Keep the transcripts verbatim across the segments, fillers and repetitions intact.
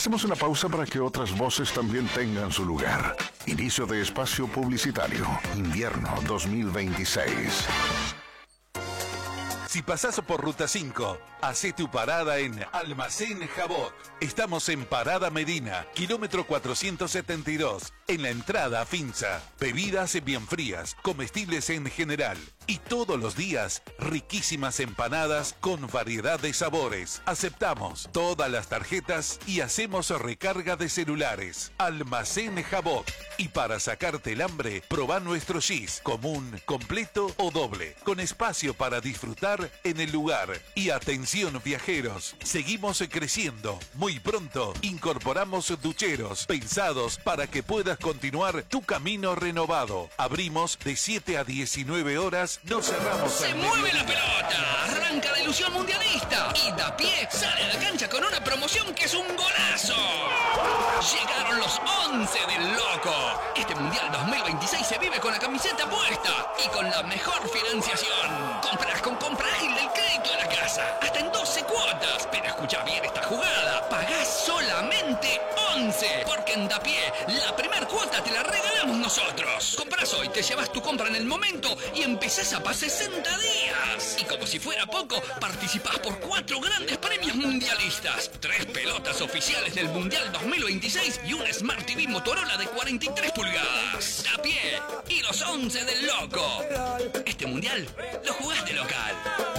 Hacemos una pausa para que otras voces también tengan su lugar. Inicio de espacio publicitario. Invierno dos mil veintiséis. Si pasás por Ruta cinco, hacé tu parada en Almacén Jabot. Estamos en Parada Medina, kilómetro cuatrocientos setenta y dos, en la entrada a Finza. Bebidas bien frías, comestibles en general. Y todos los días, riquísimas empanadas con variedad de sabores. Aceptamos todas las tarjetas y hacemos recarga de celulares. Almacén Jabot. Y para sacarte el hambre, probá nuestro gis, común, completo o doble, con espacio para disfrutar en el lugar. Y atención viajeros, seguimos creciendo. Muy pronto incorporamos ducheros pensados para que puedas continuar tu camino renovado. Abrimos de siete a diecinueve horas, no cerramos. ¡Se mueve la pelota! Arranca de ilusión mundialista y Dapié sale a la cancha con una promoción que es un golazo. Llegaron los once del loco. Este Mundial dos mil veintiséis se vive con la camiseta puesta y con la mejor financiación. Compras con compra ágil del crédito de la casa, hasta en doce cuotas. Pero escucha bien esta jugada, pagás solamente once, porque en Dapié la primer cuota te la regalamos nosotros. Compras hoy, te llevas tu compra en el momento y empezás a pasar sesenta días. Y como si fuera poco, participás por cuatro grandes premios mundialistas, tres pelotas oficiales del Mundial dos mil veintiséis y un Smart T V Motorola de cuarenta y tres pulgadas. Dapié y los once del loco. Este Mundial lo jugás de local.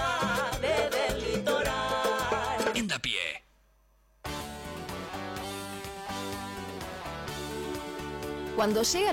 En Dapié. Cuando llega